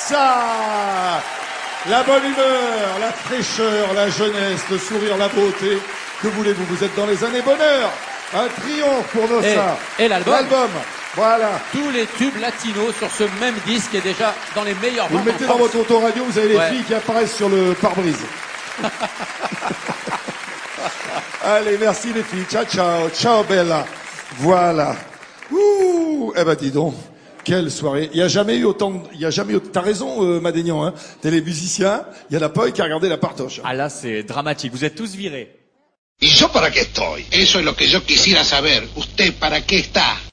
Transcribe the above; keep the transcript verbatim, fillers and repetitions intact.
Ça, la bonne humeur, la fraîcheur, la jeunesse, le sourire, la beauté. Que voulez-vous? Vous êtes dans les années bonheur. Un triomphe pour Nossa. Et, et l'album. L'album. Voilà. Tous les tubes latinos sur ce même disque est déjà dans les meilleurs Vous ventes le mettez en dans France. votre autoradio, vous avez les Ouais. filles qui apparaissent sur le pare-brise. Allez, merci les filles. Ciao, ciao. Ciao, Bella. Voilà. Ouh. Eh ben, dis donc. Quelle soirée. Il y a jamais eu autant, de... il y a jamais eu, t'as raison, euh, Madénian, hein. T'es les musiciens. Il y en a pas eu qui a regardé la partoche. Ah là, c'est dramatique. Vous êtes tous virés. ¿Y yo para qué estoy? Eso es lo que yo quisiera saber. ¿Usted para qué está?